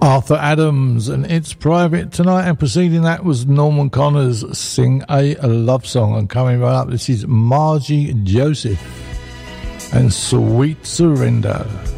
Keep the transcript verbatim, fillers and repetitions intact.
Arthur Adams and It's Private Tonight, and preceding that was Norman Connors, Sing a Love Song. And coming right up, this is Margie Joseph and Sweet Surrender.